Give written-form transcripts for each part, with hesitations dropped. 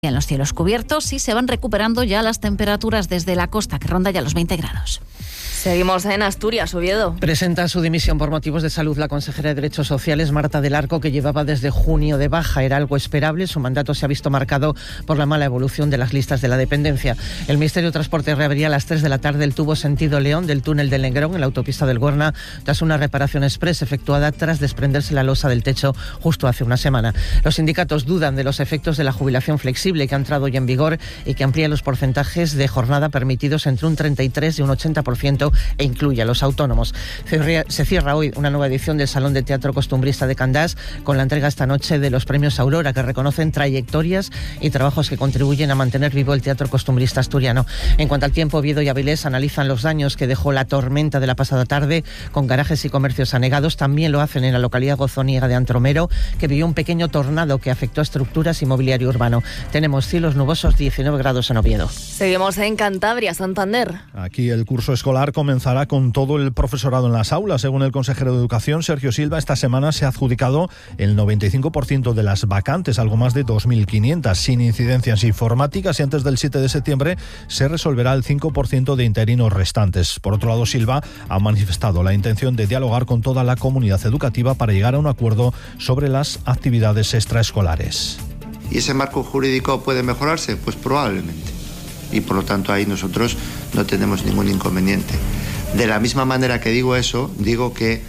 En los cielos cubiertos y se van recuperando ya las temperaturas desde la costa, que ronda ya los 20 grados. Seguimos en Asturias, Oviedo. Presenta su dimisión por motivos de salud la consejera de Derechos Sociales, Marta del Arco, que llevaba desde junio de baja. Era algo esperable. Su mandato se ha visto marcado por la mala evolución de las listas de la dependencia. El Ministerio de Transporte reabría a las 3 de la tarde el tubo sentido León del túnel del Negrón en la autopista del Gorna tras una reparación express efectuada tras desprenderse la losa del techo justo hace una semana. Los sindicatos dudan de los efectos de la jubilación flexible que ha entrado ya en vigor y que amplía los porcentajes de jornada permitidos entre un 33 y un 80% e incluye a los autónomos. Se cierra hoy una nueva edición del Salón de Teatro Costumbrista de Candás con la entrega esta noche de los premios Aurora, que reconocen trayectorias y trabajos que contribuyen a mantener vivo el teatro costumbrista asturiano. En cuanto al tiempo, Oviedo y Avilés analizan los daños que dejó la tormenta de la pasada tarde con garajes y comercios anegados. También lo hacen en la localidad gozoniega de Antromero, que vivió un pequeño tornado que afectó a estructuras y mobiliario urbano. Tenemos cielos nubosos, 19 grados en Oviedo. Seguimos en Cantabria, Santander. Aquí el curso escolar comenzará con todo el profesorado en las aulas. Según el consejero de Educación, Sergio Silva, esta semana se ha adjudicado el 95% de las vacantes, algo más de 2.500, sin incidencias informáticas, y antes del 7 de septiembre se resolverá el 5% de interinos restantes. Por otro lado, Silva ha manifestado la intención de dialogar con toda la comunidad educativa para llegar a un acuerdo sobre las actividades extraescolares. ¿Y ese marco jurídico puede mejorarse? Pues probablemente. Y por lo tanto ahí nosotros no tenemos ningún inconveniente. De la misma manera que digo eso, digo que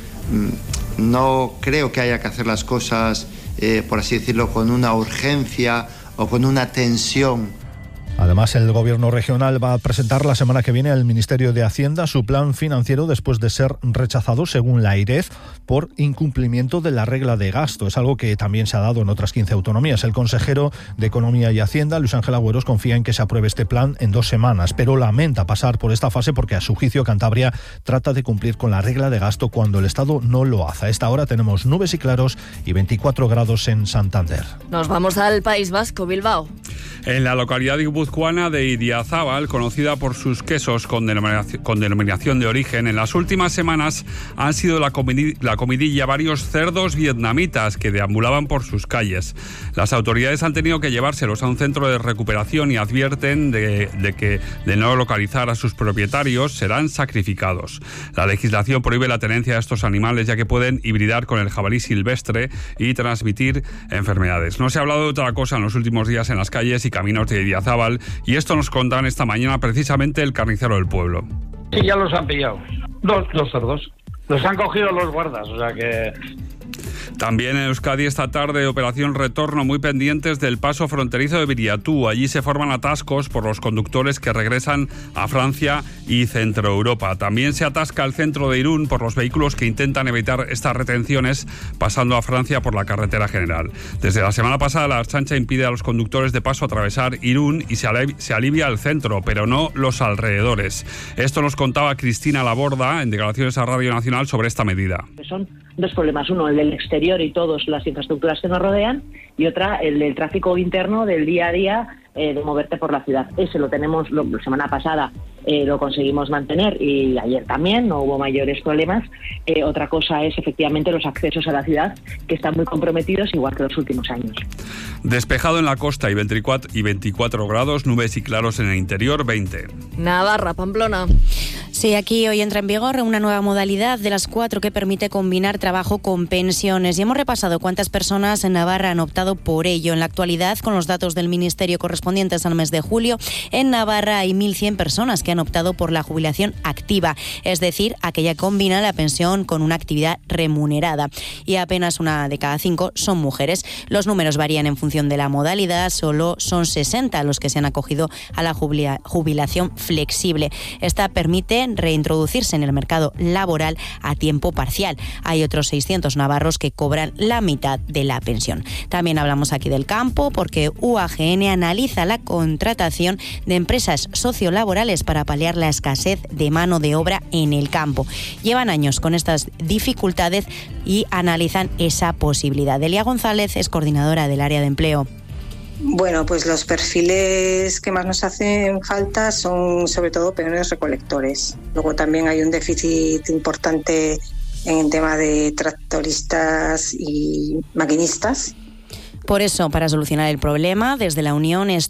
no creo que haya que hacer las cosas, por así decirlo, con una urgencia o con una tensión. Además, el Gobierno regional va a presentar la semana que viene al Ministerio de Hacienda su plan financiero después de ser rechazado, según la AIREF, por incumplimiento de la regla de gasto. Es algo que también se ha dado en otras 15 autonomías. El consejero de Economía y Hacienda, Luis Ángel Agüeros, confía en que se apruebe este plan en 2 semanas, pero lamenta pasar por esta fase porque, a su juicio, Cantabria trata de cumplir con la regla de gasto cuando el Estado no lo hace. A esta hora tenemos nubes y claros y 24 grados en Santander. Nos vamos al País Vasco, Bilbao. En la localidad guipuzcoana de Idiazábal, conocida por sus quesos con denominación de origen, en las últimas semanas han sido la comidilla varios cerdos vietnamitas que deambulaban por sus calles. Las autoridades han tenido que llevárselos a un centro de recuperación y advierten de que, de no localizar a sus propietarios, serán sacrificados. La legislación prohíbe la tenencia de estos animales, ya que pueden hibridar con el jabalí silvestre y transmitir enfermedades. No se ha hablado de otra cosa en los últimos días en las calles y caminos de Idiazábal, y esto nos contan esta mañana precisamente el carnicero del pueblo. Sí, ya los han pillado. Dos cerdos. Los han cogido los guardas, o sea que... También en Euskadi esta tarde, operación retorno, muy pendientes del paso fronterizo de Viriatú. Allí se forman atascos por los conductores que regresan a Francia y Centroeuropa. También se atasca el centro de Irún por los vehículos que intentan evitar estas retenciones pasando a Francia por la carretera general. Desde la semana pasada, la Ertzaintza impide a los conductores de paso atravesar Irún y se alivia el centro, pero no los alrededores. Esto nos contaba Cristina Laborda en declaraciones a Radio Nacional sobre esta medida. Son dos problemas, uno el del exterior y todas las infraestructuras que nos rodean, y otra el del tráfico interno del día a día, de moverte por la ciudad. Ese lo tenemos, la semana pasada lo conseguimos mantener y ayer también, no hubo mayores problemas. Otra cosa es efectivamente los accesos a la ciudad, que están muy comprometidos, igual que los últimos años. Despejado en la costa y 24 grados, nubes y claros en el interior, 20. Navarra, Pamplona. Sí, aquí hoy entra en vigor una nueva modalidad de las 4 que permite combinar trabajo con pensiones. Y hemos repasado cuántas personas en Navarra han optado por ello. En la actualidad, con los datos del Ministerio correspondientes al mes de julio, en Navarra hay 1.100 personas que han optado por la jubilación activa, es decir, aquella que combina la pensión con una actividad remunerada. Y apenas 1 de cada 5 son mujeres. Los números varían en función de la modalidad, solo son 60 los que se han acogido a la jubilación flexible. Esta permite reintroducirse en el mercado laboral a tiempo parcial. Hay otros 600 navarros que cobran la mitad de la pensión. También hablamos aquí del campo porque UAGN analiza la contratación de empresas sociolaborales para paliar la escasez de mano de obra en el campo. Llevan años con estas dificultades y analizan esa posibilidad. Elia González es coordinadora del área de empleo. Bueno, pues los perfiles que más nos hacen falta son sobre todo pequeños recolectores. Luego también hay un déficit importante en el tema de tractoristas y maquinistas. Por eso, para solucionar el problema, desde la Unión